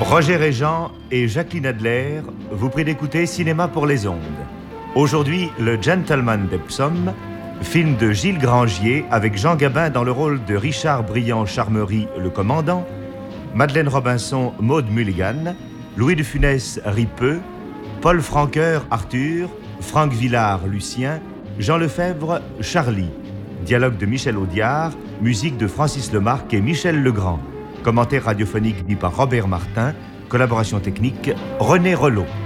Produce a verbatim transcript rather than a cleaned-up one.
Roger Régent et Jacqueline Adler vous prient d'écouter Cinéma pour les ondes. Aujourd'hui, Le Gentleman d'Epsom, film de Gilles Grangier avec Jean Gabin dans le rôle de Richard Briand-Charmery, le commandant, Madeleine Robinson, Maud Mulligan, Louis de Funès, Ripeux, Paul Franqueur, Arthur, Franck Villard, Lucien, Jean Lefebvre, Charlie. Dialogue de Michel Audiard, musique de Francis Lemarque et Michel Legrand. Commentaire radiophonique dit par Robert Martin, collaboration technique René Relot.